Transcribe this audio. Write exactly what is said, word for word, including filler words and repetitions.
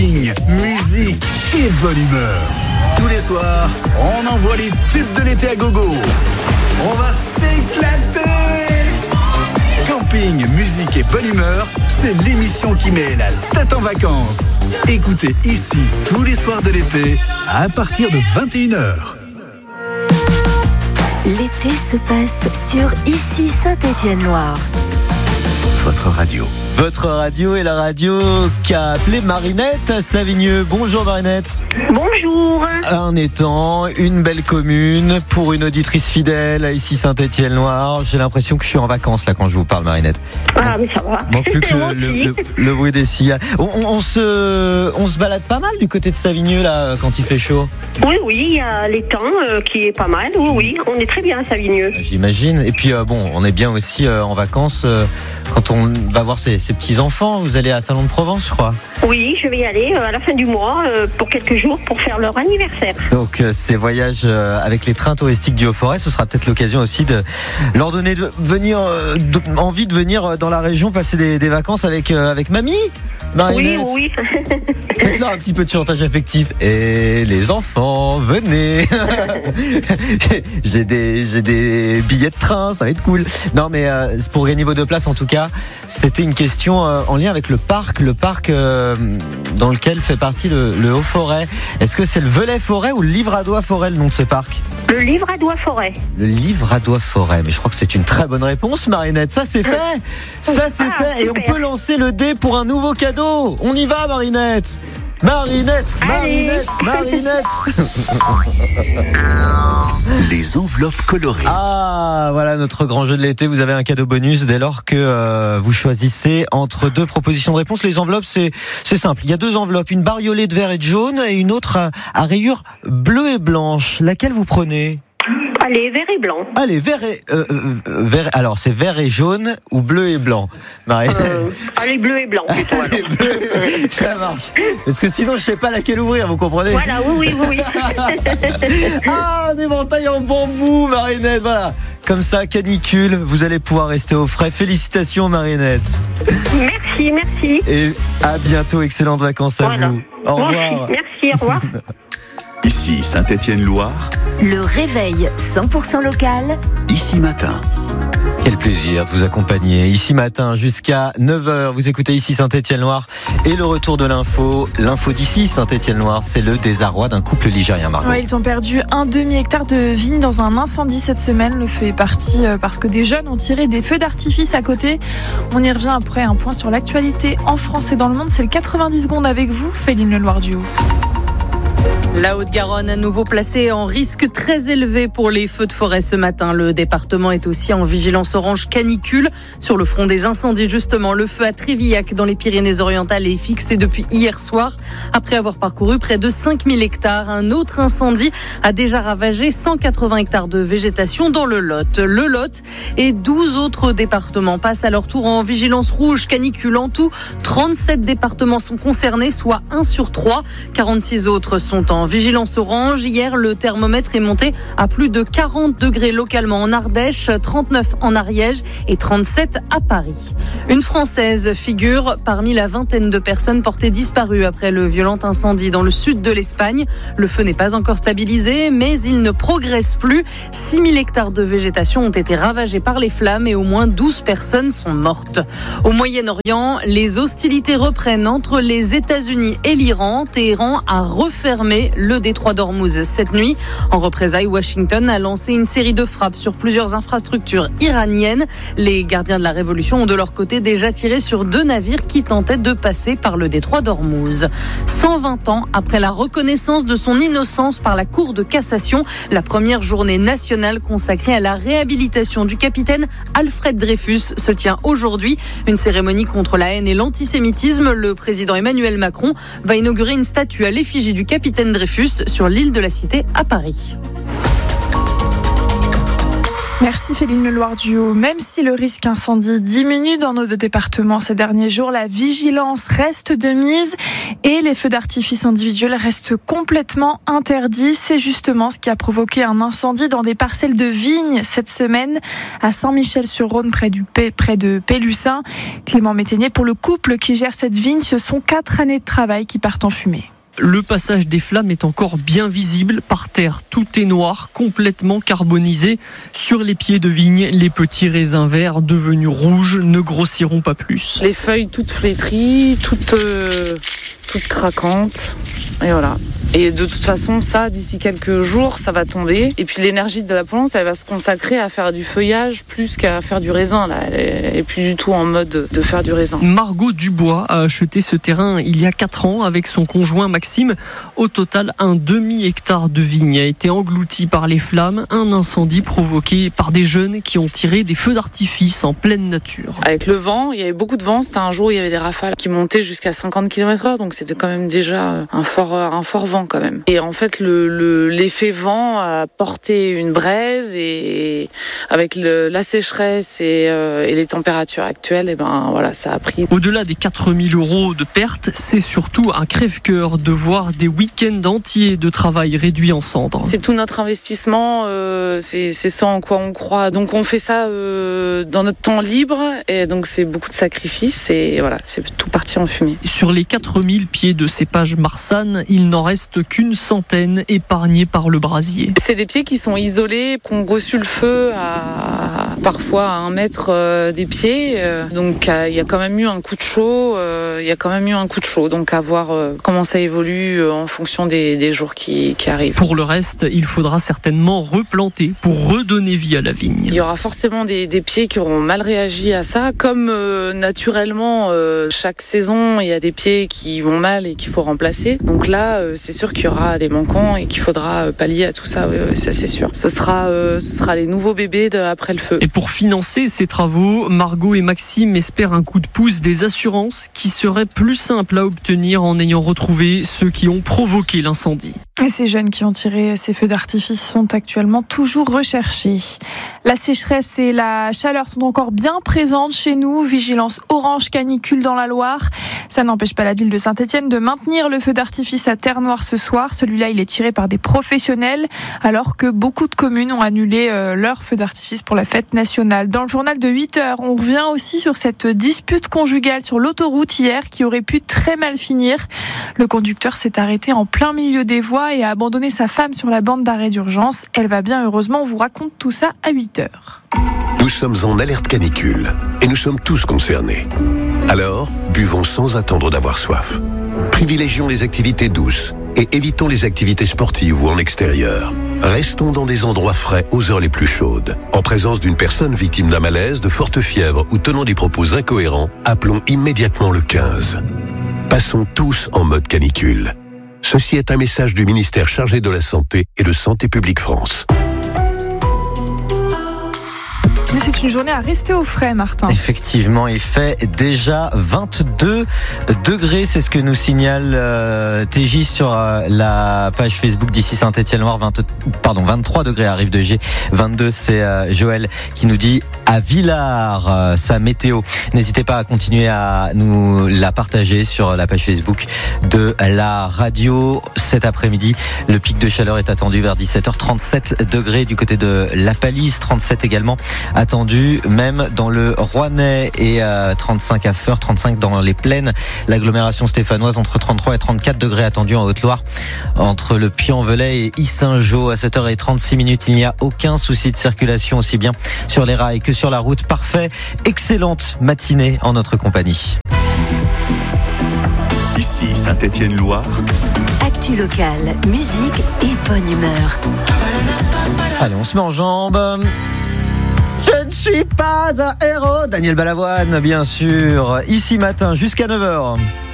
camping, musique et bonne humeur. Tous les soirs, on envoie les tubes de l'été à gogo. On va s'éclater. Camping, musique et bonne humeur, c'est l'émission qui met la tête en vacances. Écoutez ici tous les soirs de l'été à partir de vingt et une heures. L'été se passe sur Ici Saint-Étienne-Loire. Votre radio. Votre radio est la radio qu'a appelé Marinette Savigneux. Bonjour Marinette. Bonjour. Un étang, une belle commune pour une auditrice fidèle à ici Saint-Étienne-Loire. J'ai l'impression que je suis en vacances là quand je vous parle Marinette. Ah mais ça va. Bon, plus que le, le, le, le bruit des cigales. On, on, on, se, on se balade pas mal du côté de Savigneux là quand il fait chaud. Oui, oui, il y a l'étang euh, qui est pas mal. Oui, oui, on est très bien à Savigneux. J'imagine. Et puis euh, bon, on est bien aussi euh, en vacances euh, quand on va voir ses, ses petits-enfants. Vous allez à Salon de Provence, je crois. Oui, je vais y aller euh, à la fin du mois euh, pour quelques jours pour faire leur anniversaire. Donc euh, ces voyages euh, avec les trains touristiques du Haut-Forêt, ce sera peut-être l'occasion aussi de leur donner de venir, euh, de, envie de venir dans la région passer des, des vacances avec, euh, avec mamie. Marinette. Oui, oui. Faites-leur un petit peu de chantage affectif. Et les enfants, venez. j'ai, des, j'ai des billets de train, ça va être cool. Non, mais euh, pour gagner vos deux places, en tout cas, c'était une question euh, en lien avec le parc, le parc euh, dans lequel fait partie le, le Haut-Forêt. Est-ce que c'est le Velay-Forêt ou le Livradois-Forêt, le nom de ce parc ? Le Livradois-Forêt. Le Livradois-Forêt. Mais je crois que c'est une très bonne réponse, Marinette. Ça, c'est fait. Ça, c'est ah, fait. Et super. on peut lancer le dé pour un nouveau cadeau. On y va, Marinette. Marinette, Marinette, Marinette. Les enveloppes colorées. Ah, voilà notre grand jeu de l'été. Vous avez un cadeau bonus dès lors que euh, vous choisissez entre deux propositions de réponse. Les enveloppes, c'est c'est simple. Il y a deux enveloppes, une bariolée de vert et de jaune et une autre à, à rayures bleues et blanches. Laquelle vous prenez ? Allez, vert et blanc. Allez, vert et euh, euh, vert. Alors, c'est vert et jaune ou bleu et blanc, Marie. Euh, allez, bleu et blanc. Plutôt, alors. Allez, bleu, ça marche. Parce que sinon, je sais pas laquelle ouvrir. Vous comprenez ? Voilà, oui, oui, oui. Ah, un éventail en bambou, Marinette. Voilà. Comme ça, canicule, vous allez pouvoir rester au frais. Félicitations, Marinette. Merci, merci. Et à bientôt. Excellentes vacances à Voilà. vous. Au Moi revoir. aussi. Merci, au revoir. Ici Saint-Étienne-Loire. Le réveil cent pour cent local. Ici matin. Quel plaisir de vous accompagner ici matin jusqu'à neuf heures. Vous écoutez ici Saint-Étienne-Loire et le retour de l'info. L'info d'ici Saint-Étienne-Loire, c'est le désarroi d'un couple ligérien, Margot. Ouais, ils ont perdu un demi-hectare de vignes dans un incendie cette semaine. Le feu est parti parce que des jeunes ont tiré des feux d'artifice à côté. On y revient après un point sur l'actualité en France et dans le monde. C'est le quatre-vingt-dix secondes avec vous, Féline Leloir-Duhaut. La Haute-Garonne, à nouveau placée en risque très élevé pour les feux de forêt ce matin. Le département est aussi en vigilance orange canicule. Sur le front des incendies, justement, le feu à Trévillac, dans les Pyrénées-Orientales, est fixé depuis hier soir. Après avoir parcouru près de cinq mille hectares, un autre incendie a déjà ravagé cent quatre-vingts hectares de végétation dans le Lot. Le Lot et douze autres départements passent à leur tour en vigilance rouge canicule. En tout, trente-sept départements sont concernés, soit un sur trois. quarante-six autres sont en vigilance orange. Hier, le thermomètre est monté à plus de quarante degrés localement en Ardèche, trente-neuf en Ariège et trente-sept à Paris. Une Française figure parmi la vingtaine de personnes portées disparues après le violent incendie dans le sud de l'Espagne. Le feu n'est pas encore stabilisé, mais il ne progresse plus. six mille hectares de végétation ont été ravagés par les flammes et au moins douze personnes sont mortes. Au Moyen-Orient, les hostilités reprennent entre les États-Unis et l'Iran. Téhéran a refermé le détroit d'Ormuz cette nuit. En représailles, Washington a lancé une série de frappes sur plusieurs infrastructures iraniennes. Les gardiens de la révolution ont de leur côté déjà tiré sur deux navires qui tentaient de passer par le détroit d'Ormuz. cent vingt ans après la reconnaissance de son innocence par la Cour de cassation, la première journée nationale consacrée à la réhabilitation du capitaine Alfred Dreyfus se tient aujourd'hui. Une cérémonie contre la haine et l'antisémitisme. Le président Emmanuel Macron va inaugurer une statue à l'effigie du capitaine Dreyfus sur l'île de la Cité à Paris. Merci Féline Leloir-Duhaut. Même si le risque incendie diminue dans nos deux départements ces derniers jours, la vigilance reste de mise et les feux d'artifice individuels restent complètement interdits. C'est justement ce qui a provoqué un incendie dans des parcelles de vignes cette semaine à Saint-Michel-sur-Rhône, près, du, près de Pélussin. Clément Métainier, pour le couple qui gère cette vigne, ce sont quatre années de travail qui partent en fumée. Le passage des flammes est encore bien visible. Par terre, tout est noir, complètement carbonisé. Sur les pieds de vigne, les petits raisins verts devenus rouges ne grossiront pas plus. Les feuilles toutes flétries, toutes, euh, toutes craquantes. Et voilà. Et de toute façon, ça, d'ici quelques jours, ça va tomber. Et puis l'énergie de la plante, elle va se consacrer à faire du feuillage plus qu'à faire du raisin. Là. Elle n'est plus du tout en mode de faire du raisin. Margot Dubois a acheté ce terrain il y a quatre ans avec son conjoint Maxime. Au total, un demi-hectare de vigne a été englouti par les flammes. Un incendie provoqué par des jeunes qui ont tiré des feux d'artifice en pleine nature. Avec le vent, il y avait beaucoup de vent. C'était un jour où il y avait des rafales qui montaient jusqu'à cinquante kilomètres heure. Donc c'était quand même déjà un fort, un fort vent quand même. Et en fait, le, le, l'effet vent a porté une braise et avec le, la sécheresse et, euh, et les températures actuelles, et ben voilà, ça a pris. Au-delà des quatre mille euros de pertes, c'est surtout un crève-cœur de voir des week-ends entiers de travail réduits en cendres. C'est tout notre investissement, euh, c'est, c'est ce en quoi on croit. Donc on fait ça euh, dans notre temps libre et donc c'est beaucoup de sacrifices et voilà, c'est tout parti en fumée. Sur les quatre mille pieds de cépage Marsanne, il n'en reste qu'une centaine épargnés par le brasier. C'est des pieds qui sont isolés, qui ont reçu le feu à parfois à un mètre euh, des pieds. Euh, donc il euh, y a quand même eu un coup de chaud. Il euh, y a quand même eu un coup de chaud. Donc à voir euh, comment ça évolue euh, en fonction des, des jours qui, qui arrivent. Pour le reste, il faudra certainement replanter pour redonner vie à la vigne. Il y aura forcément des, des pieds qui auront mal réagi à ça. Comme euh, naturellement, euh, chaque saison, il y a des pieds qui vont mal et qu'il faut remplacer. Donc là, euh, c'est sûr qu'il y aura des manquants et qu'il faudra pallier à tout ça, oui, oui, ça c'est sûr. Ce sera, euh, ce sera les nouveaux bébés de, après le feu. Et pour financer ces travaux, Margot et Maxime espèrent un coup de pouce des assurances qui serait plus simple à obtenir en ayant retrouvé ceux qui ont provoqué l'incendie. Et ces jeunes qui ont tiré ces feux d'artifice sont actuellement toujours recherchés. La sécheresse et la chaleur sont encore bien présentes chez nous. Vigilance orange canicule dans la Loire. Ça n'empêche pas la ville de Saint-Étienne de maintenir le feu d'artifice à Terre-Noire ce soir. Celui-là, il est tiré par des professionnels, alors que beaucoup de communes ont annulé euh, leur feu d'artifice pour la fête nationale. Dans le journal de huit heures, on revient aussi sur cette dispute conjugale sur l'autoroute hier qui aurait pu très mal finir. Le conducteur s'est arrêté en plein milieu des voies et a abandonné sa femme sur la bande d'arrêt d'urgence. Elle va bien, heureusement. On vous raconte tout ça à huit heures. Nous sommes en alerte canicule et nous sommes tous concernés. Alors, buvons sans attendre d'avoir soif. Privilégions les activités douces et évitons les activités sportives ou en extérieur. Restons dans des endroits frais aux heures les plus chaudes. En présence d'une personne victime d'un malaise, de forte fièvre ou tenant des propos incohérents, appelons immédiatement le quinze. Passons tous en mode canicule. Ceci est un message du ministère chargé de la Santé et de Santé publique France. Mais c'est une journée à rester au frais, Martin. Effectivement, il fait déjà vingt-deux degrés. C'est ce que nous signale euh, T J sur euh, la page Facebook d'ici Saint-Étienne-Loire. vingt, pardon, vingt-trois degrés à Rive de Gier. vingt-deux, c'est euh, Joël qui nous dit à Villars, euh, sa météo. N'hésitez pas à continuer à nous la partager sur la page Facebook de la radio. Cet après-midi, le pic de chaleur est attendu vers dix-sept heures. trente-sept degrés du côté de La Palisse. trente-sept également attendu même dans le Rouennais et euh, trente-cinq à Feurs, trente-cinq dans les plaines. L'agglomération stéphanoise entre trente-trois et trente-quatre degrés attendus en Haute-Loire entre le Puy-en-Velay et Yssingeaux. À sept heures trente-six minutes, il n'y a aucun souci de circulation aussi bien sur les rails que sur la route. Parfait, excellente matinée en notre compagnie. Ici Saint-Étienne-Loire. Actu locale, musique et bonne humeur. Allez, on se met en jambes. Je ne suis pas un héros. Daniel Balavoine, bien sûr. Ici matin jusqu'à neuf heures.